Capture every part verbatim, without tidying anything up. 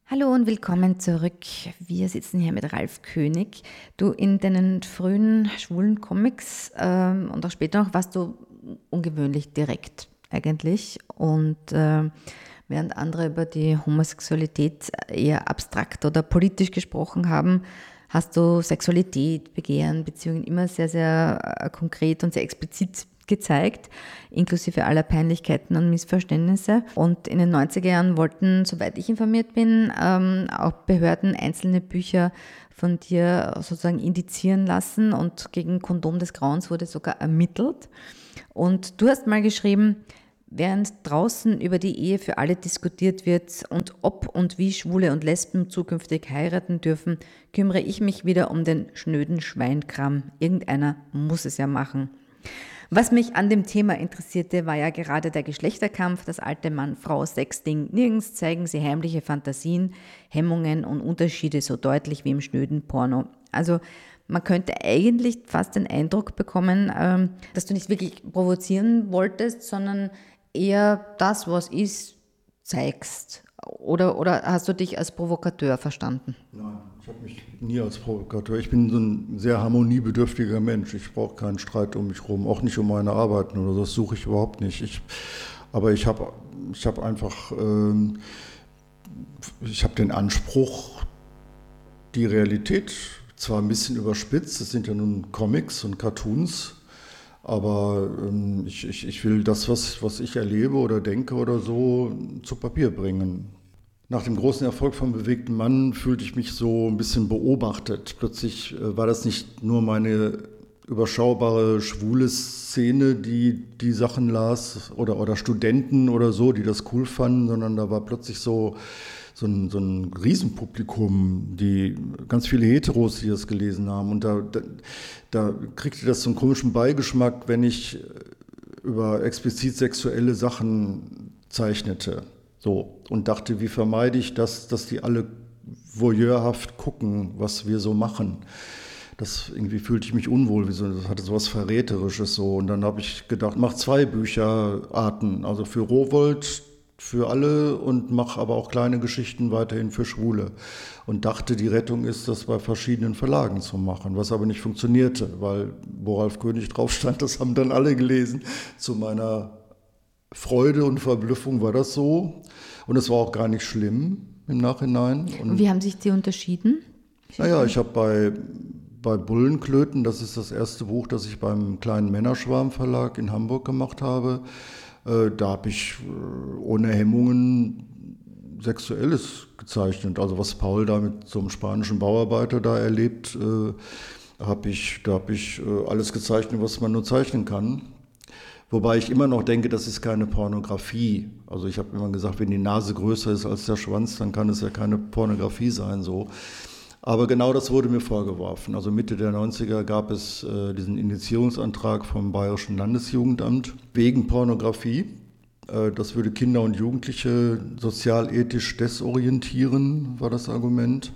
Hallo und willkommen zurück. Wir sitzen hier mit Ralf König. Du, in deinen frühen schwulen Comics ähm, und auch später noch warst du ungewöhnlich direkt eigentlich. Und äh, während andere über die Homosexualität eher abstrakt oder politisch gesprochen haben, hast du Sexualität, Begehren, Beziehungen immer sehr, sehr äh, konkret und sehr explizit gezeigt, inklusive aller Peinlichkeiten und Missverständnisse. Und in den neunziger Jahren wollten, soweit ich informiert bin, ähm, auch Behörden einzelne Bücher von dir sozusagen indizieren lassen und gegen Kondom des Grauens wurde sogar ermittelt. Und du hast mal geschrieben, während draußen über die Ehe für alle diskutiert wird und ob und wie Schwule und Lesben zukünftig heiraten dürfen, kümmere ich mich wieder um den schnöden Schweinkram. Irgendeiner muss es ja machen. Was mich an dem Thema interessierte, war ja gerade der Geschlechterkampf, das alte Mann-Frau-Sex-Ding. Nirgends zeigen sie heimliche Fantasien, Hemmungen und Unterschiede so deutlich wie im schnöden Porno. Also man könnte eigentlich fast den Eindruck bekommen, dass du nicht wirklich provozieren wolltest, sondern eher das, was ist, zeigst. Oder, oder hast du dich als Provokateur verstanden? Nein, ich habe mich nie als Provokateur. Ich bin so ein sehr harmoniebedürftiger Mensch. Ich brauche keinen Streit um mich herum, auch nicht um meine Arbeiten oder so. Das suche ich überhaupt nicht. Ich, aber ich habe ich hab einfach, ähm, ich habe den Anspruch, die Realität zwar ein bisschen überspitzt, es sind ja nun Comics und Cartoons, aber ähm, ich, ich, ich will das, was, was ich erlebe oder denke oder so, zu Papier bringen. Nach dem großen Erfolg von Bewegten Mann fühlte ich mich so ein bisschen beobachtet. Plötzlich äh, war das nicht nur meine überschaubare schwule Szene, die die Sachen las, oder, oder Studenten oder so, die das cool fanden, sondern da war plötzlich so, so, ein, so ein Riesenpublikum, die ganz viele Heteros, die das gelesen haben. Und da, da, da kriegte das so einen komischen Beigeschmack, wenn ich über explizit sexuelle Sachen zeichnete. So, und dachte, wie vermeide ich das, dass die alle voyeurhaft gucken, was wir so machen. Das irgendwie fühlte ich mich unwohl, wie so, das hatte so was Verräterisches so. Und dann habe ich gedacht, mach zwei Bücherarten, also für Rowohlt, für alle und mach aber auch kleine Geschichten weiterhin für Schwule. Und dachte, die Rettung ist, das bei verschiedenen Verlagen zu machen, was aber nicht funktionierte, weil wo Ralf König drauf stand, das haben dann alle gelesen. Zu meiner Freude und Verblüffung war das so. Und es war auch gar nicht schlimm im Nachhinein. Und, Und wie haben sich die unterschieden? Naja, ich habe bei, bei Bullenklöten, das ist das erste Buch, das ich beim kleinen Männerschwarm Verlag in Hamburg gemacht habe, äh, da habe ich äh, ohne Hemmungen Sexuelles gezeichnet. Also was Paul da mit so einem spanischen Bauarbeiter da erlebt, äh, hab ich, da habe ich äh, alles gezeichnet, was man nur zeichnen kann. Wobei ich immer noch denke, das ist keine Pornografie. Also ich habe immer gesagt, wenn die Nase größer ist als der Schwanz, dann kann es ja keine Pornografie sein. So. Aber genau das wurde mir vorgeworfen. Also Mitte der neunziger gab es äh, diesen Indizierungsantrag vom Bayerischen Landesjugendamt wegen Pornografie. Äh, das würde Kinder und Jugendliche sozialethisch desorientieren, war das Argument.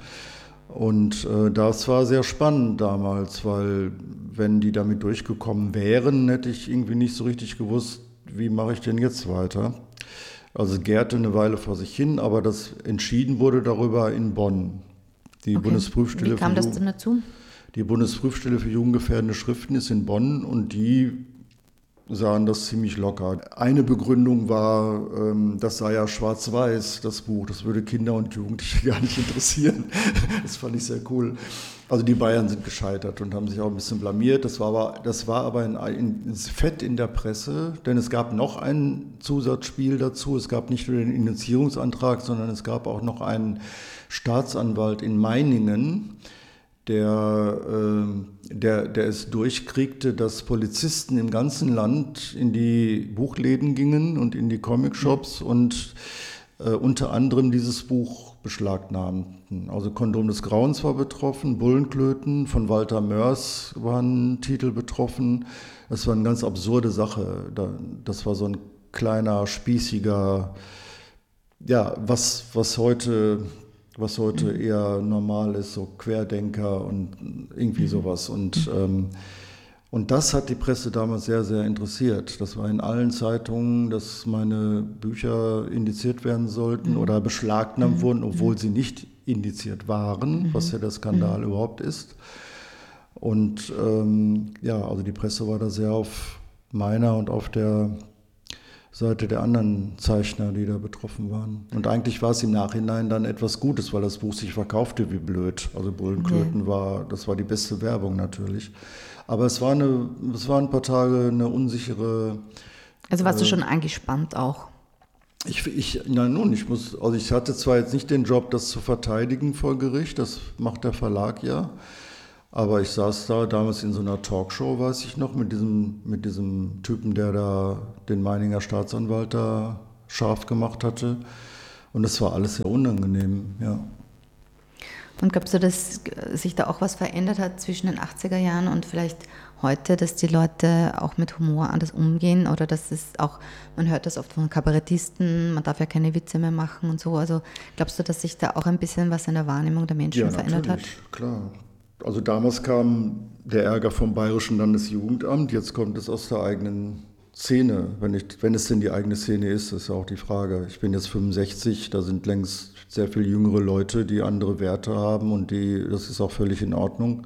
Und äh, das war sehr spannend damals, weil wenn die damit durchgekommen wären, hätte ich irgendwie nicht so richtig gewusst, wie mache ich denn jetzt weiter. Also es gärte eine Weile vor sich hin, aber das entschieden wurde darüber in Bonn. Die Okay. Bundesprüfstelle Wie kam für das Jugend- denn dazu? Die Bundesprüfstelle für jugendgefährdende Schriften ist in Bonn und die sahen das ziemlich locker. Eine Begründung war, ähm, das sei ja schwarz-weiß, das Buch, das würde Kinder und Jugendliche gar nicht interessieren. Das fand ich sehr cool. Also die Bayern sind gescheitert und haben sich auch ein bisschen blamiert. Das war aber, das war aber ein, ein Fett in der Presse, denn es gab noch ein Zusatzspiel dazu. Es gab nicht nur den Indizierungsantrag, sondern es gab auch noch einen Staatsanwalt in Meiningen, der, äh, der, der es durchkriegte, dass Polizisten im ganzen Land in die Buchläden gingen und in die Comicshops und äh, unter anderem dieses Buch beschlagnahmten. Also Kondom des Grauens war betroffen, Bullenklöten, von Walter Mörs waren Titel betroffen. Das war eine ganz absurde Sache. Das war so ein kleiner, spießiger, ja, was, was heute... was heute eher normal ist, so Querdenker und irgendwie sowas. Und, ähm, Und das hat die Presse damals sehr, sehr interessiert. Das war in allen Zeitungen, dass meine Bücher indiziert werden sollten mhm. oder beschlagnahmt mhm. wurden, obwohl mhm. sie nicht indiziert waren, mhm. was ja der Skandal mhm. überhaupt ist. Und ähm, ja, also die Presse war da sehr auf meiner und auf der Seite der anderen Zeichner, die da betroffen waren. Und eigentlich war es im Nachhinein dann etwas Gutes, weil das Buch sich verkaufte wie blöd. Also Bullenklöten okay. war, das war die beste Werbung natürlich. Aber es war, eine, es war ein paar Tage eine unsichere... Also warst äh, du schon angespannt auch? Ich, ich, na nun, ich muss, also ich hatte zwar jetzt nicht den Job, das zu verteidigen vor Gericht, das macht der Verlag ja. Aber ich saß da damals in so einer Talkshow, weiß ich noch, mit diesem, mit diesem Typen, der da den Meininger Staatsanwalt da scharf gemacht hatte. Und das war alles sehr unangenehm, ja. Und glaubst du, dass sich da auch was verändert hat zwischen den achtziger Jahren und vielleicht heute, dass die Leute auch mit Humor anders umgehen oder dass es auch, man hört das oft von Kabarettisten, man darf ja keine Witze mehr machen und so. Also glaubst du, dass sich da auch ein bisschen was in der Wahrnehmung der Menschen ja, verändert hat? Ja, klar. Also damals kam der Ärger vom Bayerischen Landesjugendamt, jetzt kommt es aus der eigenen Szene, wenn, ich, wenn es denn die eigene Szene ist, ist ja auch die Frage. Ich bin jetzt fünfundsechzig, da sind längst sehr viel jüngere Leute, die andere Werte haben und die, das ist auch völlig in Ordnung.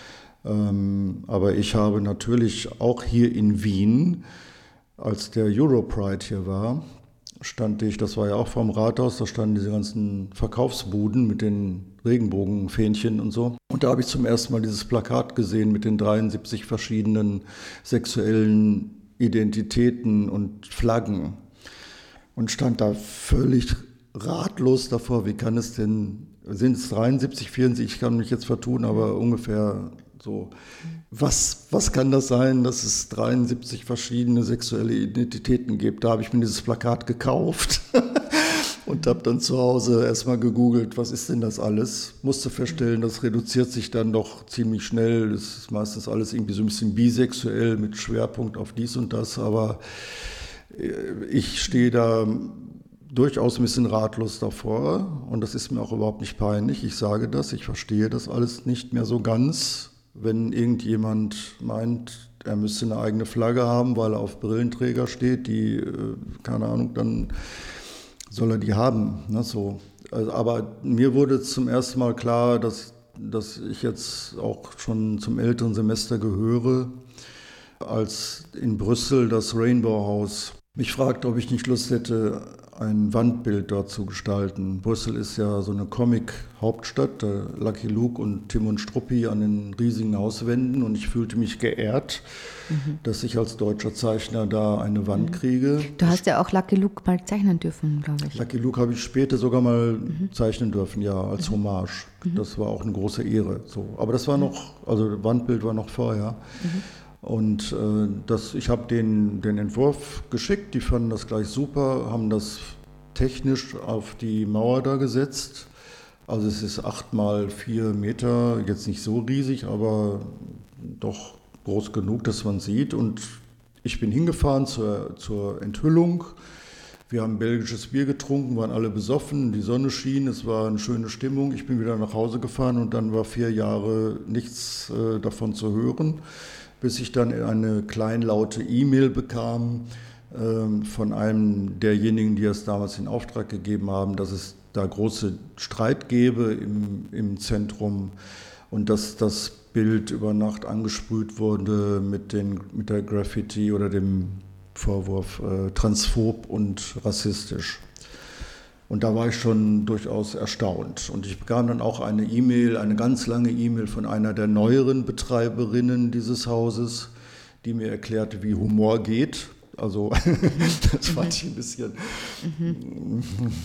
Ähm, aber ich habe natürlich auch hier in Wien, als der Europride hier war, stand ich, das war ja auch vorm Rathaus, da standen diese ganzen Verkaufsbuden mit den Regenbogenfähnchen und so. Und da habe ich zum ersten Mal dieses Plakat gesehen mit den dreiundsiebzig verschiedenen sexuellen Identitäten und Flaggen und stand da völlig ratlos davor, wie kann es denn, sind es dreiundsiebzig, vierundsiebzig, ich kann mich jetzt vertun, aber ungefähr so. Was, was kann das sein, dass es dreiundsiebzig verschiedene sexuelle Identitäten gibt? Da habe ich mir dieses Plakat gekauft und habe dann zu Hause erstmal gegoogelt, was ist denn das alles? Musste feststellen, das reduziert sich dann doch ziemlich schnell. Das ist meistens alles irgendwie so ein bisschen bisexuell mit Schwerpunkt auf dies und das, aber ich stehe da durchaus ein bisschen ratlos davor und das ist mir auch überhaupt nicht peinlich. Ich sage das, ich verstehe das alles nicht mehr so ganz. Wenn irgendjemand meint, er müsste eine eigene Flagge haben, weil er auf Brillenträger steht, die, keine Ahnung, dann soll er die haben. Ne, so. Also, aber mir wurde zum ersten Mal klar, dass, dass ich jetzt auch schon zum älteren Semester gehöre, als in Brüssel das Rainbow House mich fragt, ob ich nicht Lust hätte, ein Wandbild dort zu gestalten. Brüssel ist ja so eine Comic-Hauptstadt, Lucky Luke und Tim und Struppi an den riesigen Hauswänden und ich fühlte mich geehrt, mhm. dass ich als deutscher Zeichner da eine Wand mhm. kriege. Du hast ja auch Lucky Luke mal zeichnen dürfen, glaube ich. Lucky Luke habe ich später sogar mal mhm. zeichnen dürfen, ja, als mhm. Hommage. Mhm. Das war auch eine große Ehre. So. Aber das war noch, also Wandbild war noch vorher. Mhm. Und äh, das, ich habe den, den Entwurf geschickt, die fanden das gleich super, haben das technisch auf die Mauer da gesetzt. Also es ist acht mal vier Meter, jetzt nicht so riesig, aber doch groß genug, dass man sieht. Und ich bin hingefahren zur, zur Enthüllung. Wir haben belgisches Bier getrunken, waren alle besoffen, die Sonne schien, es war eine schöne Stimmung. Ich bin wieder nach Hause gefahren und dann war vier Jahre nichts äh, davon zu hören, bis ich dann eine kleinlaute E-Mail bekam äh, von einem derjenigen, die es damals in Auftrag gegeben haben, dass es da große Streit gäbe im, im Zentrum und dass das Bild über Nacht angesprüht wurde mit, den, mit der Graffiti oder dem Vorwurf äh, transphob und rassistisch. Und da war ich schon durchaus erstaunt. Und ich bekam dann auch eine E-Mail, eine ganz lange E-Mail von einer der neueren Betreiberinnen dieses Hauses, die mir erklärte, wie Humor geht. Also das fand ich ein bisschen, mhm.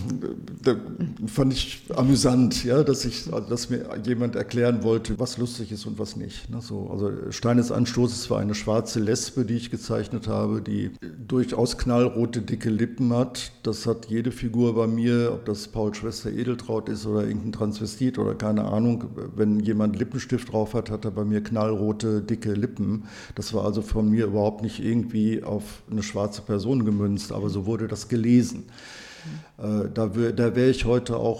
da fand ich amüsant, ja, dass, ich, also dass mir jemand erklären wollte, was lustig ist und was nicht. Ne, so. Also Stein des Anstoßes war eine schwarze Lesbe, die ich gezeichnet habe, die durchaus knallrote, dicke Lippen hat. Das hat jede Figur bei mir, ob das Paul Schwester Edeltraut ist oder irgendein Transvestit oder keine Ahnung. Wenn jemand Lippenstift drauf hat, hat er bei mir knallrote, dicke Lippen. Das war also von mir überhaupt nicht irgendwie auf eine schwarze Person gemünzt, aber so wurde das gelesen. Mhm. Äh, da wär, da wäre ich heute auch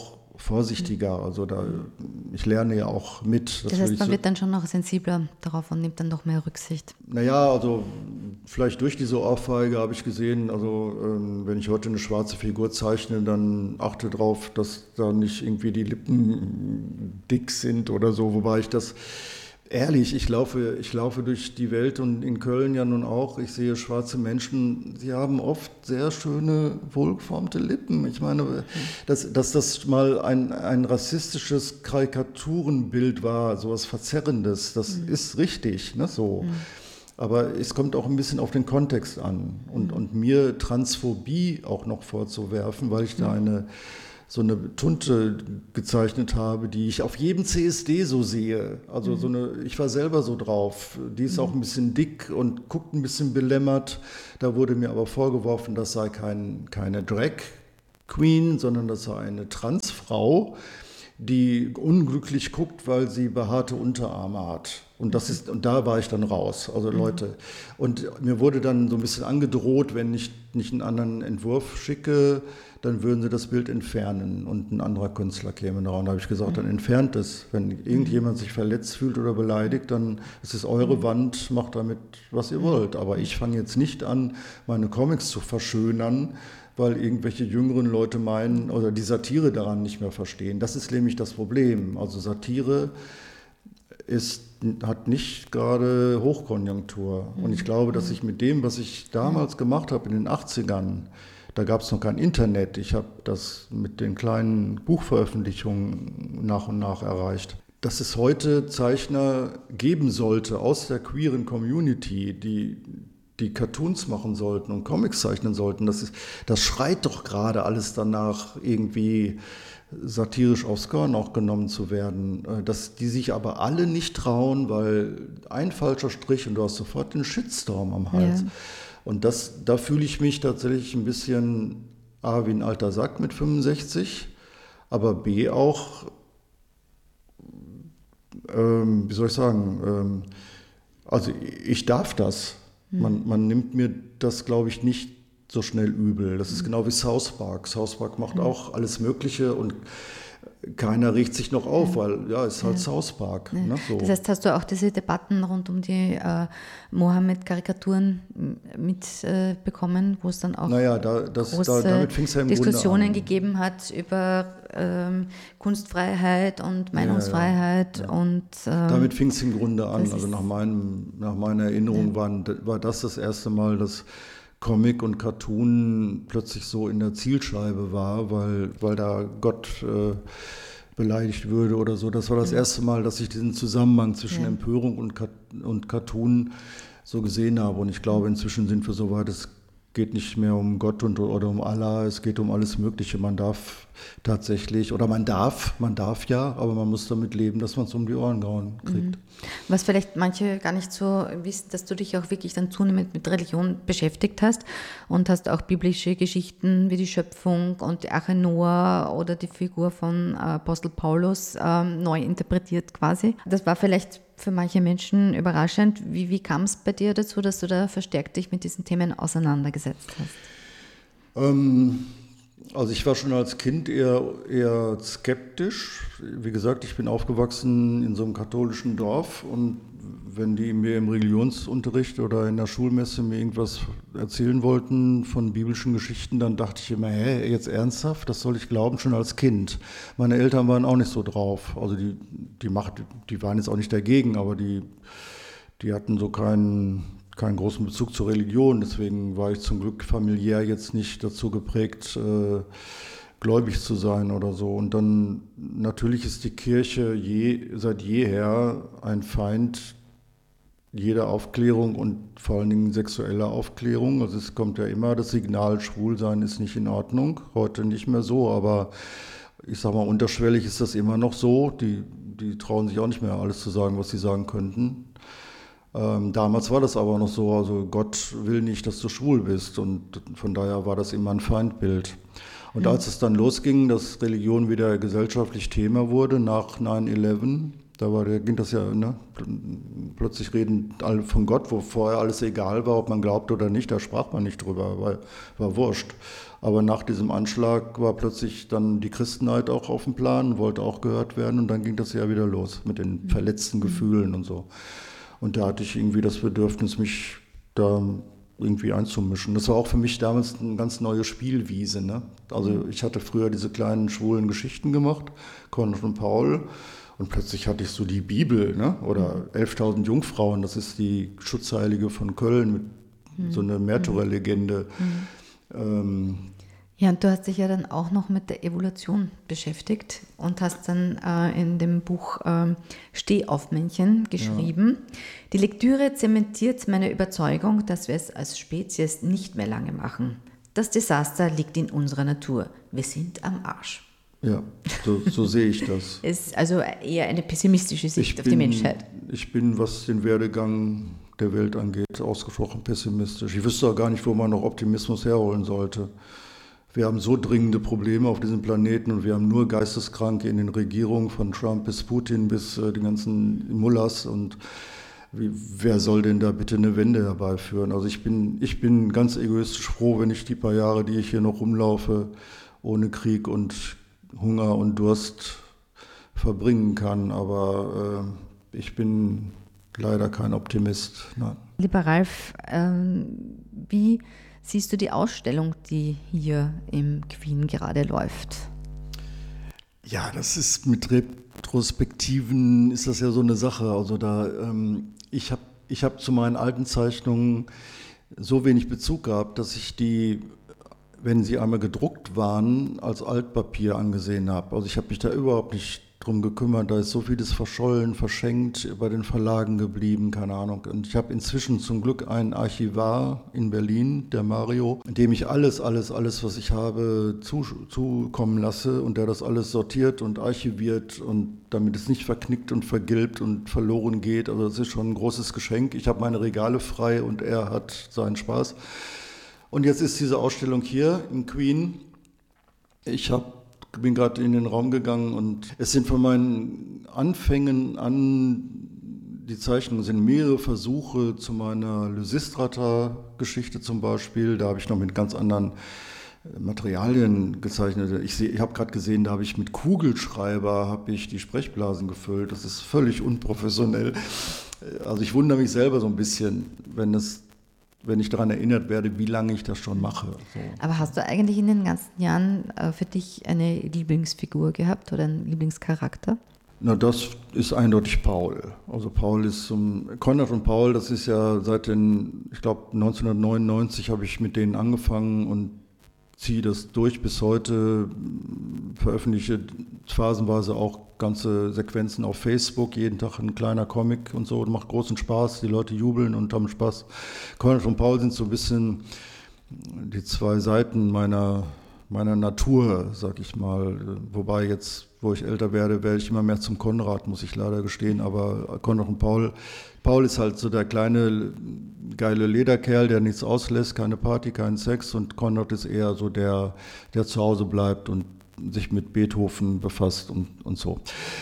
vorsichtiger. Also da, ich lerne ja auch mit. Das, das heißt, man so, wird dann schon noch sensibler darauf und nimmt dann noch mehr Rücksicht. Naja, also vielleicht durch diese Ohrfeige habe ich gesehen, also ähm, wenn ich heute eine schwarze Figur zeichne, dann achte darauf, dass da nicht irgendwie die Lippen dick sind oder so, wobei ich das... Ehrlich, ich laufe, ich laufe durch die Welt und in Köln ja nun auch. Ich sehe schwarze Menschen, sie haben oft sehr schöne, wohlgeformte Lippen. Ich meine, dass, dass das mal ein, ein rassistisches Karikaturenbild war, sowas Verzerrendes, das mhm. ist richtig, ne, so. Mhm. Aber es kommt auch ein bisschen auf den Kontext an. Und, mhm. und mir Transphobie auch noch vorzuwerfen, weil ich da mhm. eine... so eine Tunte gezeichnet habe, die ich auf jedem C S D so sehe. Also mhm. so eine, ich war selber so drauf. Die ist mhm. auch ein bisschen dick und guckt ein bisschen belämmert. Da wurde mir aber vorgeworfen, das sei kein, keine Drag Queen, sondern das sei eine Transfrau, die unglücklich guckt, weil sie behaarte Unterarme hat. Und das ist, und da war ich dann raus. Also Leute. Und mir wurde dann so ein bisschen angedroht, wenn ich nicht einen anderen Entwurf schicke, dann würden sie das Bild entfernen und ein anderer Künstler käme da. Und da habe ich gesagt, dann entfernt es. Wenn irgendjemand sich verletzt fühlt oder beleidigt, dann ist es eure Wand, macht damit, was ihr wollt. Aber ich fange jetzt nicht an, meine Comics zu verschönern, weil irgendwelche jüngeren Leute meinen oder die Satire daran nicht mehr verstehen. Das ist nämlich das Problem. Also Satire ist, hat nicht gerade Hochkonjunktur. Und ich glaube, dass ich mit dem, was ich damals gemacht habe in den achtzigern, da gab es noch kein Internet. Ich habe das mit den kleinen Buchveröffentlichungen nach und nach erreicht. Dass es heute Zeichner geben sollte aus der queeren Community, die, die Cartoons machen sollten und Comics zeichnen sollten, das, ist, das schreit doch gerade alles danach, irgendwie satirisch aufs Korn auch genommen zu werden. Dass die sich aber alle nicht trauen, weil ein falscher Strich und du hast sofort den Shitstorm am Hals. Ja. Und das, da fühle ich mich tatsächlich ein bisschen A, wie ein alter Sack mit fünfundsechzig, aber B auch, ähm, wie soll ich sagen, ähm, also ich darf das. Man, man nimmt mir das, glaube ich, nicht so schnell übel. Das ist genau wie South Park. South Park macht auch alles Mögliche und keiner regt sich noch auf, weil ja, es ist halt ja. South Park. Ja. Ne, so. Das heißt, hast du auch diese Debatten rund um die äh, Mohammed-Karikaturen mitbekommen, äh, wo es dann auch naja, da, das, große da, damit fing's ja im Diskussionen Grunde an. gegeben hat über ähm, Kunstfreiheit und Meinungsfreiheit. Ja, ja, ja. Und, ähm, damit fing es im Grunde an. Also nach, meinem, nach meiner Erinnerung ja. waren, war das das erste Mal, dass Comic und Cartoon plötzlich so in der Zielscheibe war, weil, weil da Gott äh, beleidigt würde oder so. Das war das erste Mal, dass ich diesen Zusammenhang zwischen ja. Empörung und, und Cartoon so gesehen habe. Und ich glaube, inzwischen sind wir so weit, es geht nicht mehr um Gott und, oder um Allah, es geht um alles Mögliche. Man darf tatsächlich, oder man darf, man darf ja, aber man muss damit leben, dass man es um die Ohren gehauen kriegt. Was vielleicht manche gar nicht so wissen, dass du dich auch wirklich dann zunehmend mit Religion beschäftigt hast und hast auch biblische Geschichten wie die Schöpfung und die Arche Noah oder die Figur von Apostel Paulus ähm, neu interpretiert quasi. Das war vielleicht für manche Menschen überraschend. Wie, wie kam es bei dir dazu, dass du da verstärkt dich mit diesen Themen auseinandergesetzt hast? Ähm, also ich war schon als Kind eher, eher skeptisch. Wie gesagt, ich bin aufgewachsen in so einem katholischen Dorf und wenn die mir im Religionsunterricht oder in der Schulmesse mir irgendwas erzählen wollten von biblischen Geschichten, dann dachte ich immer, hä, jetzt ernsthaft? Das soll ich glauben, schon als Kind. Meine Eltern waren auch nicht so drauf. Also die, die, Macht, die waren jetzt auch nicht dagegen, aber die, die hatten so keinen, keinen großen Bezug zur Religion. Deswegen war ich zum Glück familiär jetzt nicht dazu geprägt, äh, gläubig zu sein oder so. Und dann natürlich ist die Kirche je, seit jeher ein Feind jeder Aufklärung und vor allen Dingen sexueller Aufklärung. Also es kommt ja immer das Signal, Schwulsein ist nicht in Ordnung. Heute nicht mehr so, aber ich sag mal, unterschwellig ist das immer noch so. Die, die trauen sich auch nicht mehr alles zu sagen, was sie sagen könnten. Ähm, damals war das aber noch so, also Gott will nicht, dass du schwul bist und von daher war das immer ein Feindbild. Und als es dann losging, dass Religion wieder gesellschaftlich Thema wurde nach nine eleven, Da war, da ging das ja, ne? Plötzlich reden alle von Gott, wo vorher alles egal war, ob man glaubt oder nicht, da sprach man nicht drüber, weil war wurscht. Aber nach diesem Anschlag war plötzlich dann die Christenheit auch auf dem Plan, wollte auch gehört werden und dann ging das ja wieder los mit den verletzten Gefühlen und so. Und da hatte ich irgendwie das Bedürfnis, mich da irgendwie einzumischen. Das war auch für mich damals eine ganz neue Spielwiese. Ne? Also ich hatte früher diese kleinen schwulen Geschichten gemacht, Konrad und Paul, und plötzlich hatte ich so die Bibel, ne? Oder elftausend Jungfrauen, das ist die Schutzheilige von Köln, mit mhm. so einer Märtyrerlegende. Mhm. Ähm, Ja, und du hast dich ja dann auch noch mit der Evolution beschäftigt und hast dann äh, in dem Buch äh, Stehaufmännchen geschrieben. Ja. Die Lektüre zementiert meine Überzeugung, dass wir es als Spezies nicht mehr lange machen. Das Desaster liegt in unserer Natur. Wir sind am Arsch. Ja, so, so sehe ich das. Ist also eher eine pessimistische Sicht ich auf bin, die Menschheit. Ich bin, was den Werdegang der Welt angeht, ausgesprochen pessimistisch. Ich wüsste auch gar nicht, wo man noch Optimismus herholen sollte. Wir haben so dringende Probleme auf diesem Planeten und wir haben nur Geisteskranke in den Regierungen, von Trump bis Putin bis äh, den ganzen Mullahs. Und wie, wer soll denn da bitte eine Wende herbeiführen? Also ich bin, ich bin ganz egoistisch froh, wenn ich die paar Jahre, die ich hier noch rumlaufe, ohne Krieg und Hunger und Durst verbringen kann. Aber äh, ich bin leider kein Optimist. Nein. Lieber Ralf, ähm, wie siehst du die Ausstellung, die hier im Queen gerade läuft? Ja, das ist mit Retrospektiven ist das ja so eine Sache. Also da ähm, ich habe ich habe zu meinen alten Zeichnungen so wenig Bezug gehabt, dass ich die, wenn sie einmal gedruckt waren, als Altpapier angesehen habe. Also ich habe mich da überhaupt nicht drum gekümmert, da ist so vieles verschollen, verschenkt, bei den Verlagen geblieben, keine Ahnung. Und ich habe inzwischen zum Glück einen Archivar in Berlin, der Mario, dem ich alles, alles, alles, was ich habe, zu, zukommen lasse und der das alles sortiert und archiviert und damit es nicht verknickt und vergilbt und verloren geht. Also das ist schon ein großes Geschenk. Ich habe meine Regale frei und er hat seinen Spaß. Und jetzt ist diese Ausstellung hier im Queen. Ich habe Ich bin gerade in den Raum gegangen und es sind von meinen Anfängen an, die Zeichnungen sind mehrere Versuche zu meiner Lysistrata-Geschichte zum Beispiel. Da habe ich noch mit ganz anderen Materialien gezeichnet. Ich, ich habe gerade gesehen, da habe ich mit Kugelschreiber habe ich die Sprechblasen gefüllt. Das ist völlig unprofessionell. Also ich wundere mich selber so ein bisschen, wenn es wenn ich daran erinnert werde, wie lange ich das schon mache. So. Aber hast du eigentlich in den ganzen Jahren äh, für dich eine Lieblingsfigur gehabt oder einen Lieblingscharakter? Na, das ist eindeutig Paul. Also Paul ist zum Konrad und Paul, das ist ja seit den, ich glaube neunzehnhundertneunundneunzig habe ich mit denen angefangen und ziehe das durch bis heute, veröffentliche phasenweise auch ganze Sequenzen auf Facebook, jeden Tag ein kleiner Comic und so, macht großen Spaß, die Leute jubeln und haben Spaß. Konrad und Paul sind so ein bisschen die zwei Seiten meiner, meiner Natur, sag ich mal, wobei jetzt, wo ich älter werde, werde ich immer mehr zum Konrad, muss ich leider gestehen, aber Konrad und Paul, Paul ist halt so der kleine, geile Lederkerl, der nichts auslässt, keine Party, keinen Sex, und Konrad ist eher so der, der zu Hause bleibt und sich mit Beethoven befasst und, und so.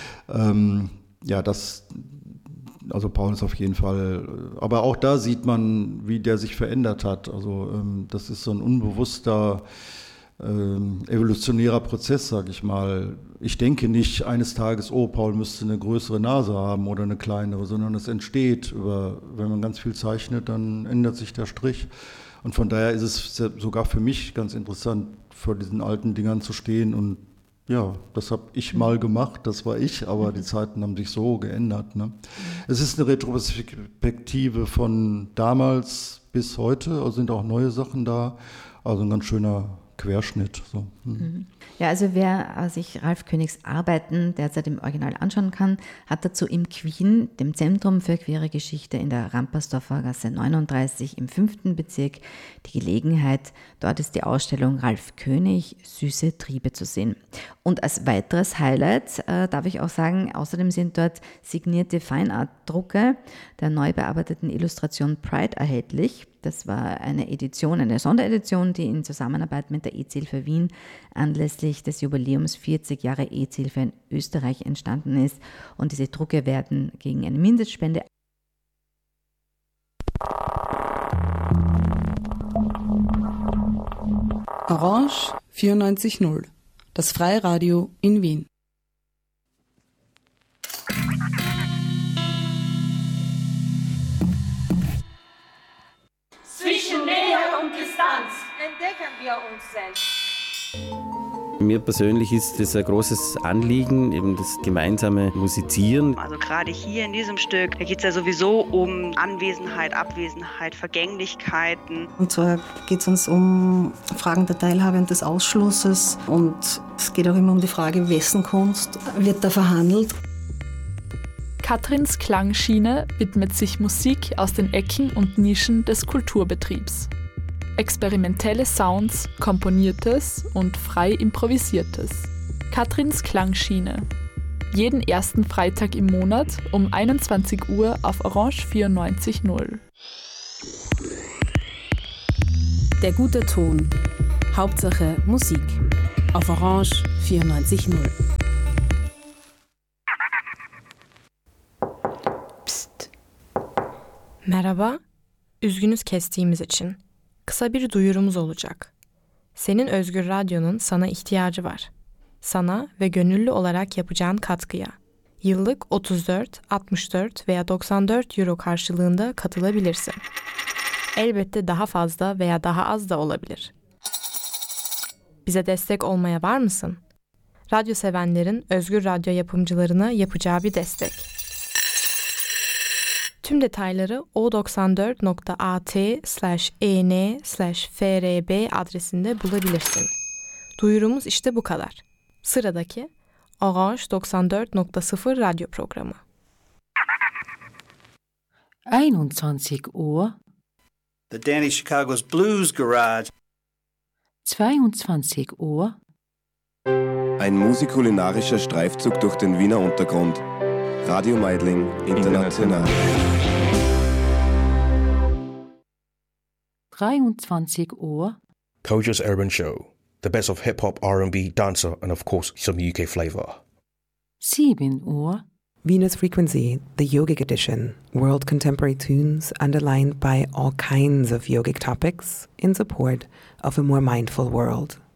Ähm, ja, das, also Paul ist auf jeden Fall, aber auch da sieht man, wie der sich verändert hat. Also ähm, das ist so ein unbewusster ähm, evolutionärer Prozess, sage ich mal. Ich denke nicht eines Tages, oh, Paul müsste eine größere Nase haben oder eine kleinere, sondern es entsteht über, wenn man ganz viel zeichnet, dann ändert sich der Strich. Und von daher ist es sogar für mich ganz interessant, vor diesen alten Dingern zu stehen. Und ja, das habe ich mal gemacht, das war ich, aber die Zeiten haben sich so geändert. Ne? Es ist eine Retrospektive von damals bis heute, also sind auch neue Sachen da, also ein ganz schöner Querschnitt. So. Hm. Ja, also wer sich Ralf Königs Arbeiten derzeit im Original anschauen kann, hat dazu im Queen, dem Zentrum für queere Geschichte in der Rampersdorfer Gasse neununddreißig im fünften Bezirk, die Gelegenheit. Dort ist die Ausstellung Ralf König, Süße Triebe zu sehen. Und als weiteres Highlight äh, darf ich auch sagen, außerdem sind dort signierte Feinart-Drucke der neu bearbeiteten Illustration Pride erhältlich. Das war eine Edition, eine Sonderedition, die in Zusammenarbeit mit der EZ-Hilfe Wien anlässlich des Jubiläums vierzig Jahre EZ-Hilfe in Österreich entstanden ist. Und diese Drucke werden gegen eine Mindestspende Orange vierundneunzig null, das Freiradio in Wien. Zwischen Nähe und Distanz entdecken wir uns selbst. Mir persönlich ist es ein großes Anliegen, eben das gemeinsame Musizieren. Also gerade hier in diesem Stück, da geht es ja sowieso um Anwesenheit, Abwesenheit, Vergänglichkeiten. Und zwar geht es uns um Fragen der Teilhabe und des Ausschlusses. Und es geht auch immer um die Frage, wessen Kunst wird da verhandelt. Katrins Klangschiene widmet sich Musik aus den Ecken und Nischen des Kulturbetriebs. Experimentelle Sounds, Komponiertes und frei Improvisiertes. Katrins Klangschiene. Jeden ersten Freitag im Monat um einundzwanzig Uhr auf Orange vierundneunzig null. Der gute Ton. Hauptsache Musik. Auf Orange vierundneunzig null. Psst. Merhaba. Üzgünüz kestiğimiz için. Kısa bir duyurumuz olacak. Senin Özgür Radyo'nun sana ihtiyacı var. Sana ve gönüllü olarak yapacağın katkıya. Yıllık otuz dört, altmış dört veya doksan dört euro karşılığında katılabilirsin. Elbette daha fazla veya daha az da olabilir. Bize destek olmaya var mısın? Radyo sevenlerin Özgür Radyo yapımcılarına yapacağı bir destek. Tüm detayları o doksan dört nokta at slash en slash frb adresinde bulabilirsin. Duyurumuz işte bu kadar. Sıradaki Orange doksan dört nokta sıfır radyo programı. einundzwanzig Uhr. The Danny Chicago's Blues Garage. zweiundzwanzig Uhr. Ein musikkulinarischer Streifzug durch den Wiener Untergrund. Radio Meidling International. dreiundzwanzig Uhr. Koja's Urban Show. The best of hip-hop, R and B, dancer and of course some U K flavour. sieben Uhr. Venus Frequency, the yogic edition. World contemporary tunes underlined by all kinds of yogic topics in support of a more mindful world.